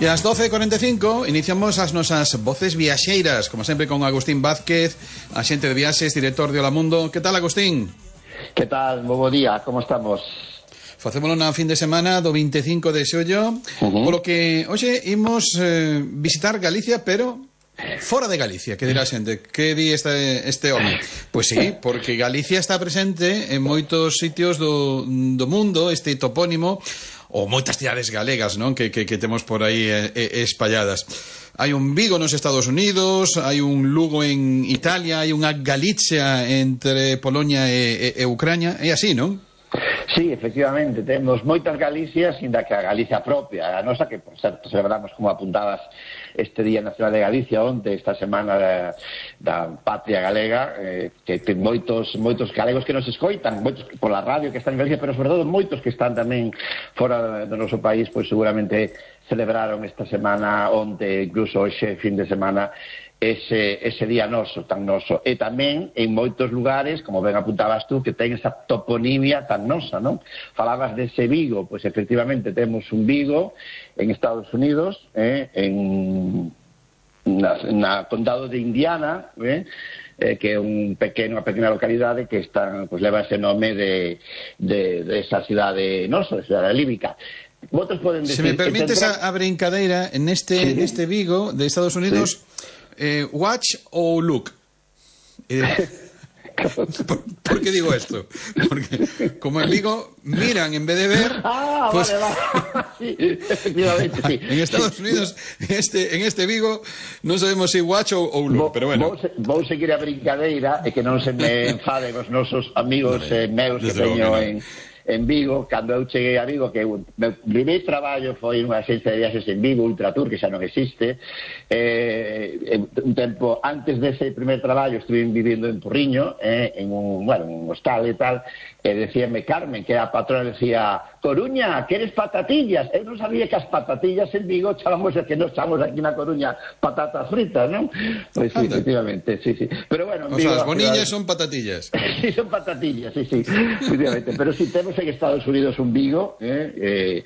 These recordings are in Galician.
E ás 12:45 iniciamos as nosas voces viaxeiras, como sempre con Agustín Vázquez, axente de viaxes, director de Hola Mundo. Que tal, Agustín? Que tal? Moi bo día, como estamos? Facémolo na fin de semana do 25 de xollo, polo que hoxe imos visitar Galicia, pero fora de Galicia. Que dirá a xente? Que di este home? Pois sí, porque Galicia está presente en moitos sitios do mundo, este topónimo, ou moitas cidades galegas, non? Que temos por aí espalladas. Hai un Vigo nos Estados Unidos, hai un Lugo en Italia, hai unha Galicia entre Polonia e Ucrania, é así, non? Sí, efectivamente, temos moitas Galicias, inda que a Galicia propia, a nosa, que por certo celebramos, como apuntabas, este Día Nacional de Galicia onte, esta semana da Patria Galega, que ten moitos galegos que nos escoitan, moitos pola radio que están en Galicia, pero sobre todo moitos que están tamén fora do noso país, pois seguramente celebraron esta semana onte, incluso hoxe, fin de semana, ese día noso, tan noso. E tamén en moitos lugares, como ben apuntabas tú, que ten esa toponimia tan nosa, non? Falabas dese Vigo, pois efectivamente temos un Vigo en Estados Unidos, na condado de Indiana, que é unha pequena localidade que está, pues, leva ese nome de esa cidade nosa, de cidade líbica. Decir, se me permites a brincadeira, en este Vigo de Estados Unidos, sí. Watch ou look? ¿Por qué digo esto? Porque como en Vigo miran en vez de ver, pues, vale. Sí, efectivamente, sí. En Estados Unidos, en este Vigo, non sabemos se watch ou look, pero bueno. Vou seguir a brincadeira e que non se me enfaden os nosos amigos meus que teño en Vigo. Cando eu cheguei a Vigo, que o meu primeiro traballo foi unha agencia de viaxes en Vigo, Ultratour, que xa non existe. Un tempo antes dese primeiro traballo estuve vivindo en Porriño, en un hostal e tal, e decíame Carmen, que a patrona, decía: Coruña, queres patatillas? Eu non sabía que as patatillas en Vigo chamamos, que nos chamamos aquí na Coruña patatas fritas, non? Pois sí, efectivamente, sí. Pero bueno, o sea, as bonillas son patatillas. Sí, son patatillas, sí, efectivamente. Pero si temos en Estados Unidos un Vigo, e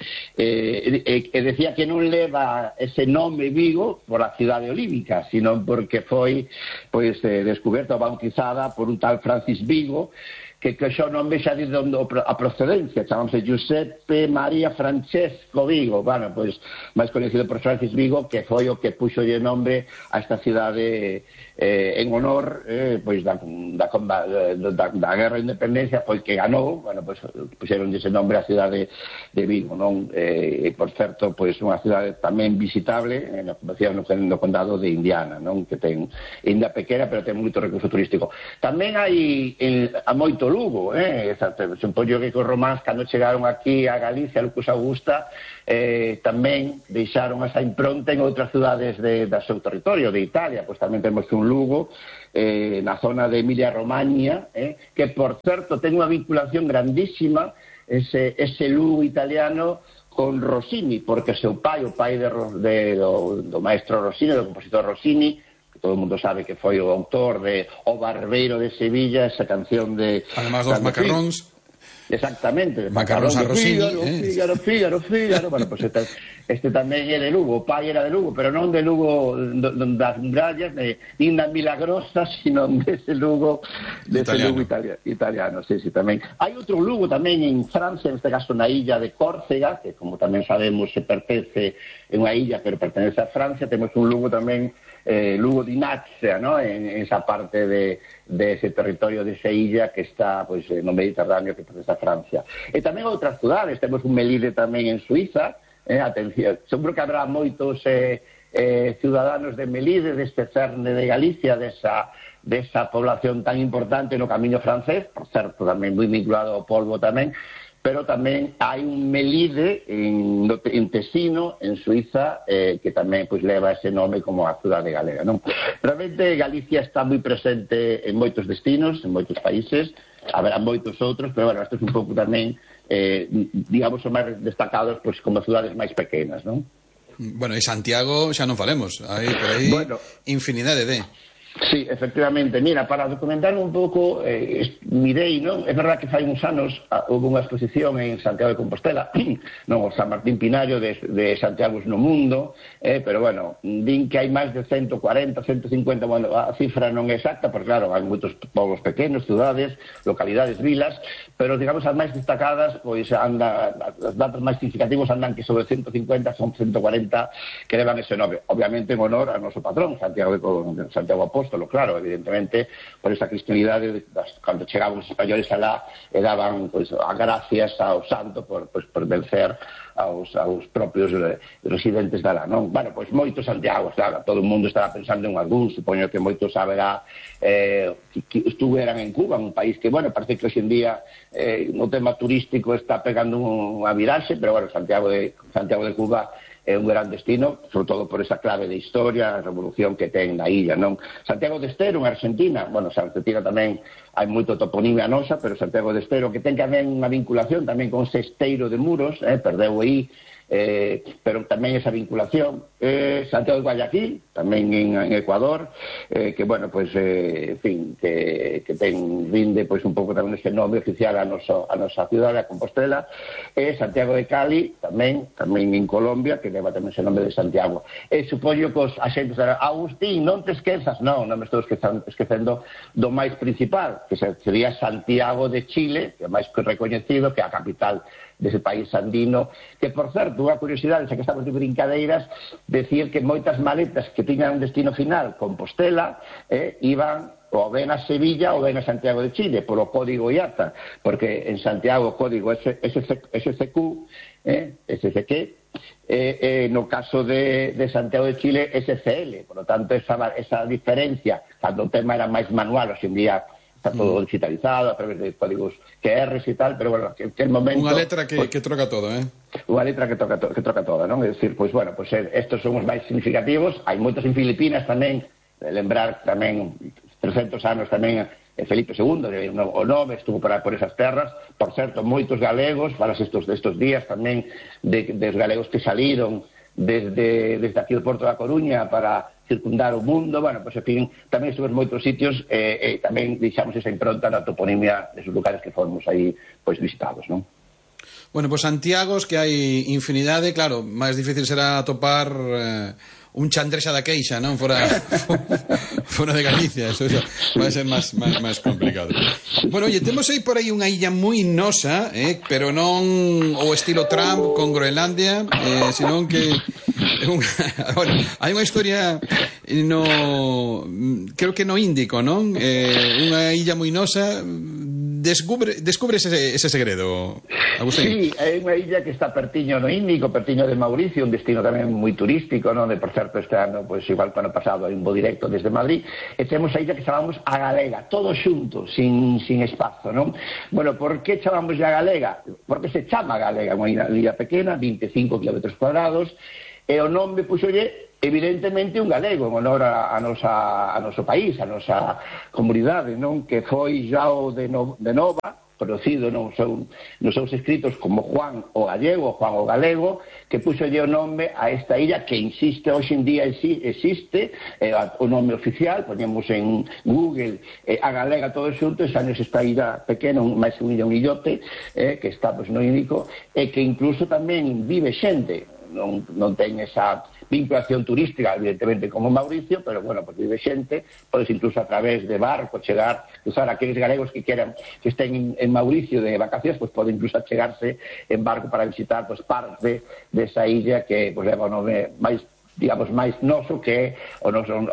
decía que non leva ese nome Vigo por a cidade olívica, sino porque foi, pois, descoberta ou bautizada por un tal Francis Vigo, que xa non vexa de onde a procedencia, chamámose Giuseppe María Francesco Vigo, bueno, pois, máis conhecido por Francis Vigo, que foi o que puxo de nombre a esta cidade en honor, pois, da Guerra de Independencia, pois, que ganou, bueno, pois, puxeron ese nombre a cidade de Vigo, non? E, por certo, pois, unha cidade tamén visitable, no condado de Indiana, non? Que ten, ainda pequena, pero ten moito recurso turístico. Tamén hai a moito Lugo, supoño que os románs, cando chegaron aquí a Galicia, a Lucus Augusta, tamén deixaron esa impronta en outras cidades do seu territorio, de Italia. Pois tamén temos un Lugo na zona de Emilia-Romagna, que, por certo, ten unha vinculación grandísima, ese Lugo italiano, con Rossini, porque o seu pai, o pai do maestro Rossini, do compositor Rossini, todo o mundo sabe que foi o autor de O Barbeiro de Sevilla, esa canción de... Además dos macarróns. Exactamente. Macarróns a Rossini. Fígaro. Bueno, pues este tamén é de Lugo. O pai era de Lugo, pero non de Lugo das murallas, nin da Milagrosa, sino dese Lugo italiano. Sí, tamén. Hai outro Lugo tamén en Francia, neste caso na illa de Córcega, que como tamén sabemos se pertence, é unha illa, pero pertence a Francia. Temos un Lugo tamén, Lugo di Nazia, ¿no? En esa parte de ese territorio, de esa illa que está, pues, no Mediterráneo, que pertence a Francia. E tamén outras cidades, temos un Melide tamén en Suiza, atención, seguro que habrá moitos ciudadanos de Melide, deste cerne de Galicia, desa población tan importante no camiño francés, por certo, tamén moi vinculado ao polvo tamén, pero tamén hai un Melide en Tesino, en Suiza, que tamén, pois, leva ese nome como a cidade galega, non? Realmente Galicia está moi presente en moitos destinos, en moitos países, haberá moitos outros, pero bueno, isto é un pouco tamén, digamos, os máis destacados, pois, como cidades máis pequenas, non? Bueno, e Santiago xa non falemos, hai por aí, bueno, infinidade de... Sí, efectivamente. Mira, para documentar un pouco, mirei, non? É verdad que fai uns anos houve unha exposición en Santiago de Compostela, non, o San Martín Pinario de Santiago no mundo, pero bueno, din que hai máis de 140, 150, bueno, a cifra non é exacta, porque claro, hai moitos povos pequenos, cidades, localidades, vilas, pero digamos as máis destacadas, pois anda, os datos máis significativos andan que sobre 150, son 140 que levan ese nome, obviamente en honor a noso patrón, Santiago Apóstolo, claro, evidentemente, por esa cristianidade, cando chegaban os españoles alá, e daban pois, a gracias ao santo por vencer aos propios residentes de alá, non? Bueno, pois moitos Santiago, claro, todo o mundo estará pensando en algún, supoño que moitos saberá que estuveran en Cuba, un país que, bueno, parece que hoxe en día no tema turístico está pegando unha viraxe, pero, bueno, Santiago de Cuba é un gran destino, sobre todo por esa clave de historia, a revolución que ten na illa, non? Santiago de Estero, en Argentina, bueno, en Argentina tamén hai moito toponimia nosa, pero Santiago de Estero, que ten tamén unha vinculación tamén con ese esteiro de Muros, perdeu aí, pero tamén esa vinculación, Santiago de Guayaquil, tamén en Ecuador, que, bueno, pues, en fin, que ten rinde, pois, un pouco tamén ese nome oficial a nosa cidade, a Compostela, Santiago de Cali, tamén en Colombia, que leva tamén ese nome de Santiago. Supoño que os axentes dirán, Agustín, non te esquezas, non me estou esquecendo do máis principal, que sería Santiago de Chile, que é máis recoñecido, que é a capital dese país andino, que, por certo, unha curiosidade, xa que estamos de brincadeiras, decir que moitas maletas que tiñan un destino final, Compostela, iban ou ben a Sevilla ou ben a Santiago de Chile, polo código IATA, porque en Santiago o código SCQ, no caso de Santiago de Chile, SCL, por lo tanto, esa diferencia, cando o tema era máis manual, hoxe en día está todo digitalizado a través de códigos QRs e tal, pero bueno, que el momento... Unha letra que troca todo, Unha letra que troca todo, non? É dicir, pois, bueno, pois estos son os máis significativos, hai moitos en Filipinas tamén, lembrar tamén 300 anos tamén Felipe II, o nome, estuvo por esas terras, por certo, moitos galegos, falas estes días tamén, des galegos que saliron desde aquí do Porto da Coruña para circundar o mundo, bueno, pois, en fin, tamén estuve en moitos sitios e tamén deixamos esa impronta na toponimia desos lugares que fomos aí, pois, visitados, non? Bueno, pois Santiagos, que hai infinidade, claro, máis difícil será atopar un Chandrexa da Queixa, non? Fora de Galicia, eso vai ser máis complicado. Bueno, oye, temos aí por aí unha illa moi nosa, pero non o estilo Trump con Groenlandia, senón que bueno, hai unha historia creo que no Índico, non? Unha illa moi nosa. Descubres ese segredo, Agustín? Sí, é unha illa que está pertiño no Índico, pertiño de Mauricio, un destino tamén moi turístico, non? Por certo, este ano, pois igual que ano pasado, hai un voo directo desde Madrid, e temos a illa que chamamos a Galega, todos xuntos, sin espazo, non? Bueno, por que chamamos a Galega? Porque se chama Galega, unha illa pequena, 25 km cuadrados, e o nome puxolle evidentemente un galego en honor a noso país, a nosa comunidade, non? Que foi Xao de Nova, conocido nos seus escritos como Juan o Gallego, Juan o Galego, que puxolle o nome a esta illa que insiste, hoxe en día existe, o nome oficial, poñemos en Google a Galega todo xunto, e xa esta illa pequena, máis un illote, que está no Índico, e que incluso tamén vive xente, non ten esa vinculación turística, evidentemente, como Mauricio, pero, bueno, pues vive xente, podes incluso a través de barco chegar, usar aqueles galegos que queran, que estén en Mauricio de vacacións, pues poden incluso chegarse en barco para visitar, pues, parte desa illa que, pues, leva o nome máis, digamos, máis noso que a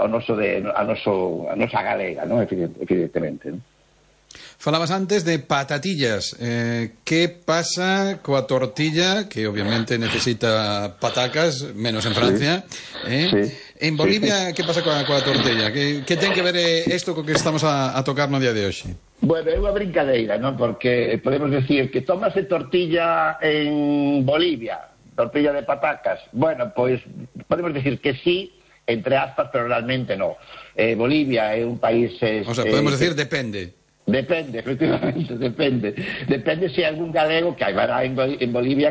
nosa galega, non? Evidentemente, non? Falabas antes de patatillas. Que pasa coa tortilla, que obviamente necesita patacas, menos en Francia? Sí. En Bolivia, que pasa coa tortilla? Que ten que ver isto co que estamos a tocar no día de hoxe? Bueno, é unha brincadeira, non? Porque podemos decir que tómase tortilla en Bolivia, tortilla de patacas. Bueno, pois podemos decir que sí, entre aspas, pero realmente no. Bolivia é un país... O sea, podemos decir depende. Depende, efectivamente, depende. Depende se hai algún galego, que hai en Bolivia,